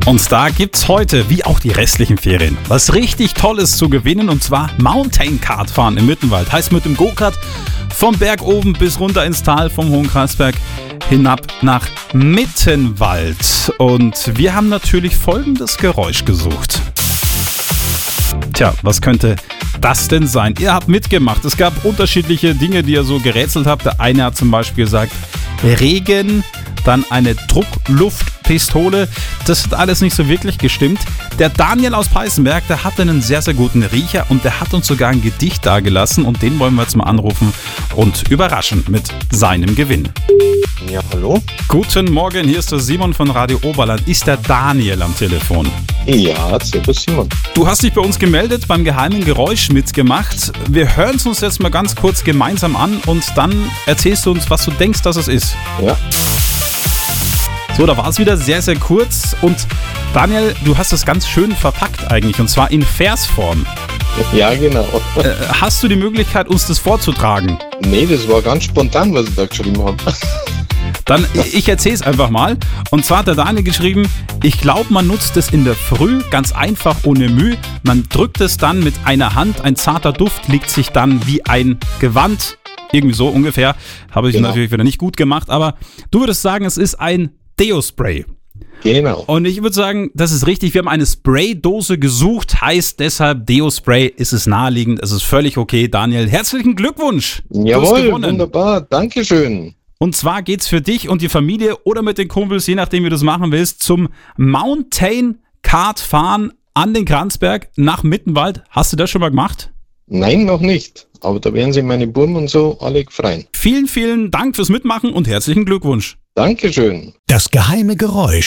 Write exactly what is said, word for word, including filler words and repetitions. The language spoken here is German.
Und da gibt's heute, wie auch die restlichen Ferien, was richtig Tolles zu gewinnen, und zwar Mountain Kart fahren im Mittenwald. Heißt mit dem Go-Kart vom Berg oben bis runter ins Tal, vom Hohen Kreisberg hinab nach Mittenwald. Und wir haben natürlich folgendes Geräusch gesucht. Tja, was könnte das denn sein? Ihr habt mitgemacht. Es gab unterschiedliche Dinge, die ihr so gerätselt habt. Der eine hat zum Beispiel gesagt, Regen, dann eine Druckluftpistole. Das hat alles nicht so wirklich gestimmt. Der Daniel aus Peißenberg, der hatte einen sehr, sehr guten Riecher und der hat uns sogar ein Gedicht dagelassen und den wollen wir jetzt mal anrufen und überraschen mit seinem Gewinn. Ja, hallo? Guten Morgen, hier ist der Simon von Radio Oberland. Ist der Daniel am Telefon? Ja, servus Simon. Du hast dich bei uns gemeldet, beim geheimen Geräusch mitgemacht. Wir hören es uns jetzt mal ganz kurz gemeinsam an und dann erzählst du uns, was du denkst, dass es ist. Ja. So, da war es wieder sehr, sehr kurz. Und Daniel, du hast es ganz schön verpackt eigentlich, und zwar in Versform. Ja, genau. Äh, hast du die Möglichkeit, uns das vorzutragen? Nee, das war ganz spontan, was ich da geschrieben habe. Dann, ich erzähle es einfach mal. Und zwar hat der Daniel geschrieben, ich glaube, man nutzt es in der Früh, ganz einfach, ohne Mühe. Man drückt es dann mit einer Hand, ein zarter Duft legt sich dann wie ein Gewand. Irgendwie so ungefähr. Habe ich Genau. natürlich wieder nicht gut gemacht, aber du würdest sagen, es ist ein Deo-Spray. Genau. Und ich würde sagen, das ist richtig. Wir haben eine Spraydose gesucht, heißt deshalb Deo-Spray, ist es naheliegend, es ist völlig okay. Daniel, herzlichen Glückwunsch. Du hast Jawohl, gewonnen. wunderbar, Dankeschön. Und zwar geht's für dich und die Familie oder mit den Kumpels, je nachdem wie du das machen willst, zum Mountain Kart fahren an den Kranzberg nach Mittenwald. Hast du das schon mal gemacht? Nein, noch nicht. Aber da werden sich meine Burm und so alle freuen. Vielen, vielen Dank fürs Mitmachen und herzlichen Glückwunsch. Dankeschön. Das geheime Geräusch.